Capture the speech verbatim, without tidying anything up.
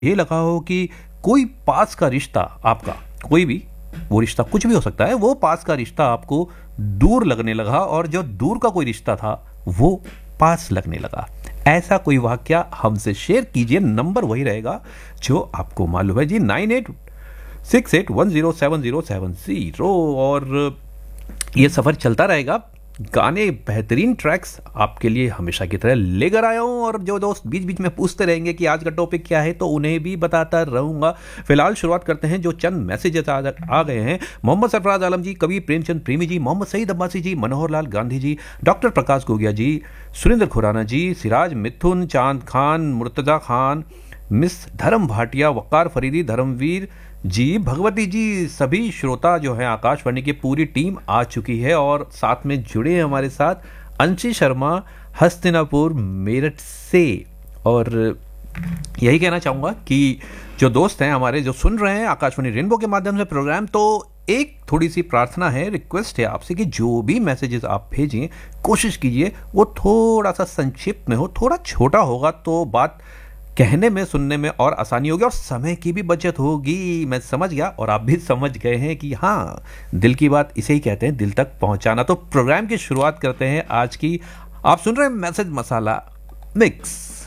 ये लगा हो कि कोई पास का रिश्ता आपका, कोई भी, वो रिश्ता कुछ भी हो सकता है, वो पास का रिश्ता आपको दूर लगने लगा और जो दूर का कोई रिश्ता था वो पास लगने लगा। ऐसा कोई वाकया हमसे शेयर कीजिए, नंबर वही रहेगा जो आपको मालूम है जी, nine eight six eight one zero seven zero seven zero. और ये सफ़र चलता रहेगा, गाने, बेहतरीन ट्रैक्स आपके लिए हमेशा की तरह लेकर आया हूँ। और जो दोस्त बीच बीच में पूछते रहेंगे कि आज का टॉपिक क्या है, तो उन्हें भी बताता रहूँगा। फिलहाल शुरुआत करते हैं, जो चंद मैसेजेस आ, आ गए हैं। मोहम्मद सरफराज आलम जी, कवि प्रेमचंद प्रेमी जी, मोहम्मद सईद अब्बासी जी, मनोहर लाल गांधी जी, डॉक्टर प्रकाश गोगिया जी, सुरेंद्र खुराना जी, सिराज मिथुन, चांद खान, मुर्तज़ा खान, मिस धर्म भाटिया, वक़ार फरीदी, धर्मवीर जी, भगवती जी, सभी श्रोता जो हैं, आकाशवाणी की पूरी टीम आ चुकी है और साथ में जुड़े हैं हमारे साथ अंशी शर्मा हस्तिनापुर मेरठ से। और यही कहना चाहूँगा कि जो दोस्त हैं हमारे, जो सुन रहे हैं आकाशवाणी रेनबो के माध्यम से प्रोग्राम, तो एक थोड़ी सी प्रार्थना है, रिक्वेस्ट है आपसे कि जो भी मैसेजेस आप भेजें, कोशिश कीजिए वो थोड़ा सा संक्षिप्त में हो, थोड़ा छोटा होगा तो बात कहने में, सुनने में और आसानी होगी और समय की भी बचत होगी। मैं समझ गया और आप भी समझ गए हैं कि हाँ, दिल की बात इसे ही कहते हैं, दिल तक पहुंचाना। तो प्रोग्राम की शुरुआत करते हैं आज की। आप सुन रहे हैं मैसेज मसाला मिक्स।